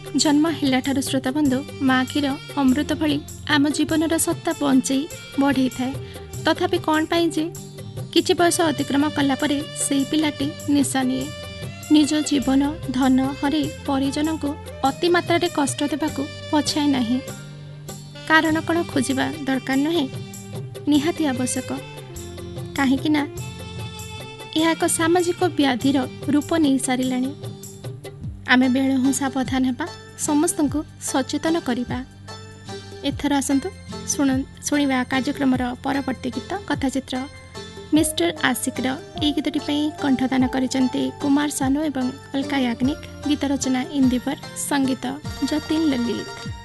जन्म हेलाठारु श्रोताबंधु माँ क्षीर अमृत भली आम जीवनर सत्ता बंचई बढ़ई थाए। तथापि कौन पाई जे किछि बयस अतिक्रम कलापर से पिलाटी निशा निए। निज जीवन धन हरे परिजन को अति मात्रा कष्ट देवाक पछाए नहीं। कारण कौन खोजा दरकार नुहे, निहाती आवश्यक। कहीं यह एक सामाजिक व्याधिर रूप नहीं सारा। आमे बेले हूँ सावधान होगा, समस्त को सचेतन करवा। एथर आसतु शुणा कार्यक्रम परवर्ती गीत कथाचित्र मिस्टर आशिक यह गीतटी कंठदान करिसेंती कुमार सानू एवं अलका याग्निक। गीत रचना इंदिवर, संगीत जतिन ललित।